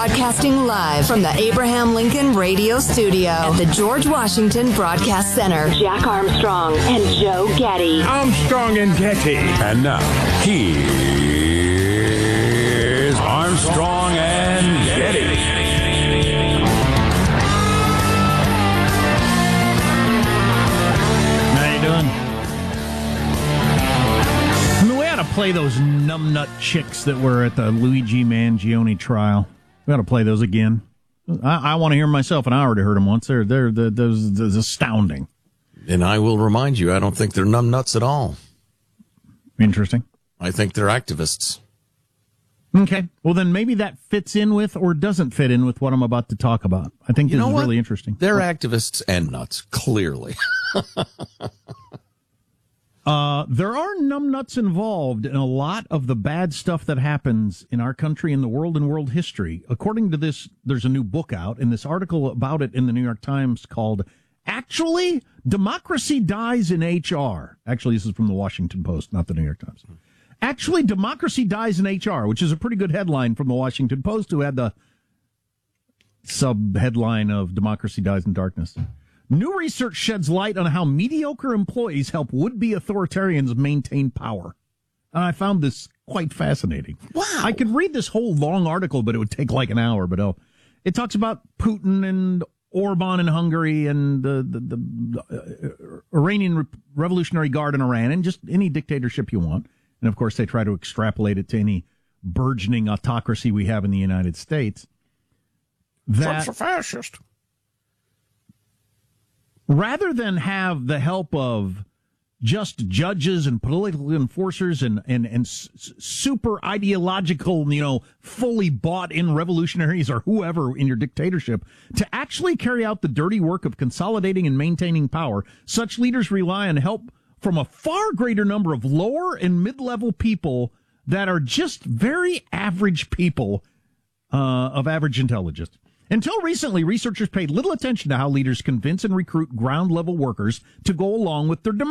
Broadcasting live from the Abraham Lincoln Radio Studio at the George Washington Broadcast Center. Jack Armstrong and Joe Getty. Armstrong and Getty. And now, here's Armstrong and Getty. How you doing? I mean, we ought to play those numbnut chicks that were at the Luigi Mangione trial. We ought to play those again. I want to hear them myself, and I already heard them once. They're astounding. And I will remind you, I don't think they're numbnuts at all. Interesting. I think they're activists. Okay. Well, then maybe that fits in with or doesn't fit in with what I'm about to talk about. I think this is really interesting. They're activists and nuts, clearly. There are numbnuts involved in a lot of the bad stuff that happens in our country, in the world, and world history. According to this, there's a new book out, and this article about it in the New York Times called, Actually, Democracy Dies in HR. Actually, this is from the Washington Post, not the New York Times. Actually, Democracy Dies in HR, which is a pretty good headline from the Washington Post, who had the sub-headline of Democracy Dies in Darkness. New research sheds light on how mediocre employees help would-be authoritarians maintain power. And I found this quite fascinating. Wow. I could read this whole long article, but it would take like an hour. But it talks about Putin and Orban in Hungary and the Iranian Revolutionary Guard in Iran and just any dictatorship you want. And, of course, they try to extrapolate it to any burgeoning autocracy we have in the United States. Trump's a fascist. Rather than have the help of just judges and political enforcers and super ideological, fully bought in revolutionaries or whoever in your dictatorship, to actually carry out the dirty work of consolidating and maintaining power, such leaders rely on help from a far greater number of lower and mid-level people that are just very average people of average intelligence. Until recently, researchers paid little attention to how leaders convince and recruit ground-level workers to go along with their